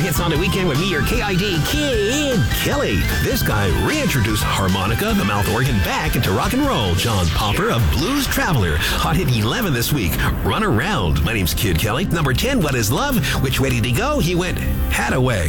Hits on the Weekend with me, your KID Kid Kelly. This guy reintroduced harmonica, the mouth organ, back into rock and roll. John Popper of Blues Traveler. Hot Hit 11 this week. Run Around. My name's Kid Kelly. Number 10, What Is Love? Which way did he go? He went Hadaway.